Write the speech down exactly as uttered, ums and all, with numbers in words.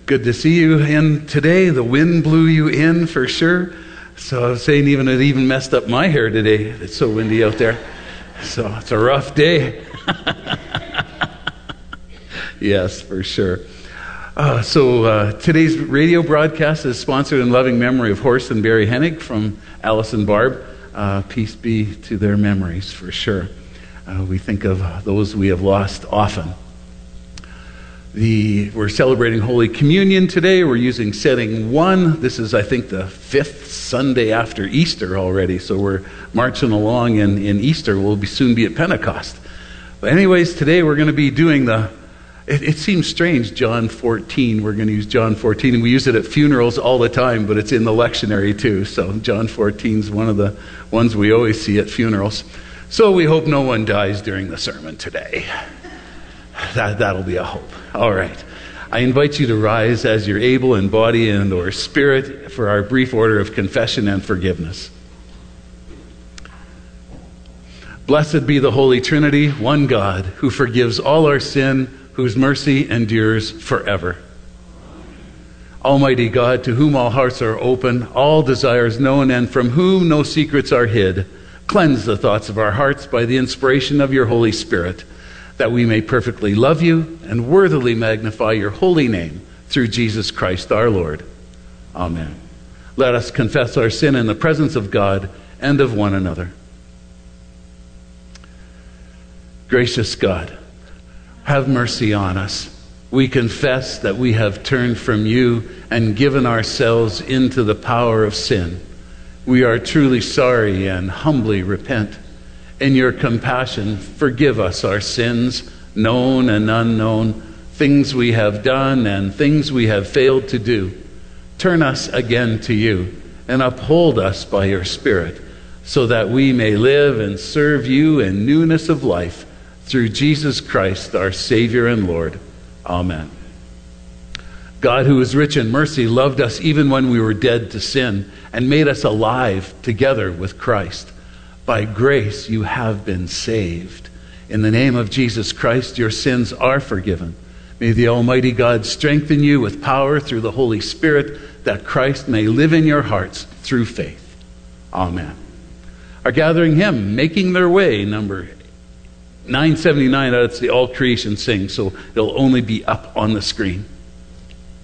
Good to see you in today. The wind blew you in for sure. So I was saying even it even messed up my hair today. It's so windy out there. So it's a rough day. Yes, for sure. Uh, so uh, today's radio broadcast is sponsored in loving memory of Horst and Barry Hennig from Alice and Barb. Uh, peace be to their memories, for sure. Uh, we think of those we have lost often. The, we're celebrating Holy Communion today. We're using setting one. This is, I think, the fifth Sunday after Easter already. So we're marching along in, in Easter. We'll be, soon be at Pentecost. But anyways, today we're going to be doing the, it, it seems strange, John fourteen. We're going to use John fourteen. And we use it at funerals all the time, but it's in the lectionary too. So John fourteen is one of the ones we always see at funerals. So we hope no one dies during the sermon today. That, that'll be a hope. All right. I invite you to rise as you're able in body and or spirit for our brief order of confession and forgiveness. Blessed be the Holy Trinity, one God, who forgives all our sin, whose mercy endures forever. Almighty God, to whom all hearts are open, all desires known, and from whom no secrets are hid, cleanse the thoughts of our hearts by the inspiration of your Holy Spirit, that we may perfectly love you and worthily magnify your holy name through Jesus Christ our Lord. Amen. Let us confess our sin in the presence of God and of one another. Gracious God, have mercy on us. We confess that we have turned from you and given ourselves into the power of sin. We are truly sorry and humbly repent. In your compassion, forgive us our sins, known and unknown, things we have done and things we have failed to do. Turn us again to you and uphold us by your Spirit, so that we may live and serve you in newness of life through Jesus Christ, our Savior and Lord. Amen. God, who is rich in mercy, loved us even when we were dead to sin and made us alive together with Christ. By grace you have been saved. In the name of Jesus Christ, your sins are forgiven. May the Almighty God strengthen you with power through the Holy Spirit, that Christ may live in your hearts through faith. Amen. Our gathering hymn, Making Their Way, number nine seventy-nine, that's the All Creation Sings, so it'll only be up on the screen.